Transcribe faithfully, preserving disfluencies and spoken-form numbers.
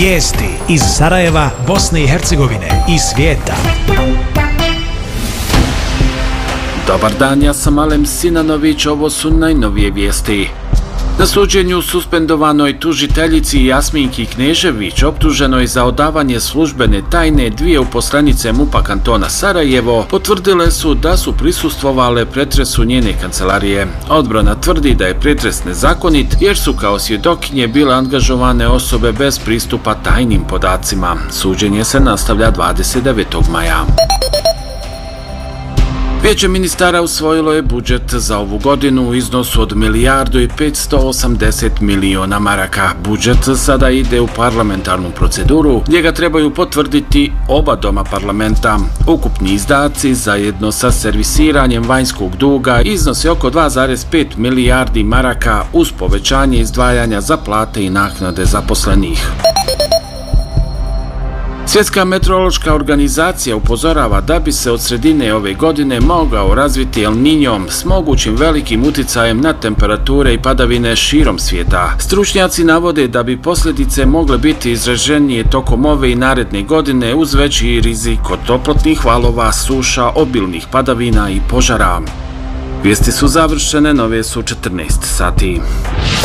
Vijesti iz Sarajeva, Bosne i Hercegovine i svijeta. Dobar dan, ja sam Alem Sinanović, ovo su najnovije vijesti. Na suđenju suspendovanoj tužiteljici Jasminki Knežević, optuženoj za odavanje službene tajne, dvije uposlenice MUP-a kantona Sarajevo potvrdile su da su prisustvovale pretresu njene kancelarije. Odbrana tvrdi da je pretres nezakonit jer su kao svjedokinje bile angažovane osobe bez pristupa tajnim podacima. Suđenje se nastavlja dvadeset devetog maja. Vijeće ministara usvojilo je budžet za ovu godinu u iznosu od milijardu i petsto osamdeset miliona maraka. Budžet sada ide u parlamentarnu proceduru, gdje ga trebaju potvrditi oba doma parlamenta. Ukupni izdaci zajedno sa servisiranjem vanjskog duga iznose oko dva zarez pet milijardi maraka uz povećanje izdvajanja za plate i naknade zaposlenih. Svjetska meteorološka organizacija upozorava da bi se od sredine ove godine mogao razviti El Niño s mogućim velikim uticajem na temperature i padavine širom svijeta. Stručnjaci navode da bi posljedice mogle biti izraženije tokom ove i naredne godine uz veći rizik od toplotnih valova, suša, obilnih padavina i požara. Vijesti su završene, nove su četrnaest sati.